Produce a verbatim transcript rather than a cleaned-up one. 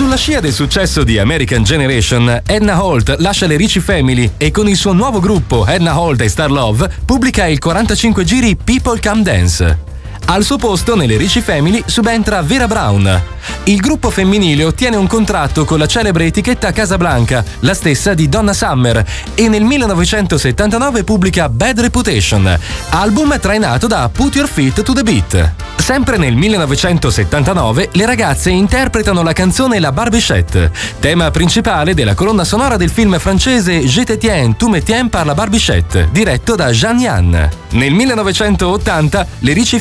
Sulla scia del successo di American Generation, Edna Holt lascia le Ricci Family e con il suo nuovo gruppo Edna Holt e Star Love pubblica il quarantacinque giri People Come Dance. Al suo posto nelle Ricci Family subentra Vera Brown. Il gruppo femminile ottiene un contratto con la celebre etichetta Casablanca, la stessa di Donna Summer, e nel millenovecentosettantanove pubblica Bad Reputation, album trainato da Put Your Feet to the Beat. Sempre nel millenovecentosettantanove le ragazze interpretano la canzone La Barbichette, tema principale della colonna sonora del film francese Je te tiens, tu me tiens par la Barbichette, diretto da Jean Yann. Nel millenovecentottanta le Ricci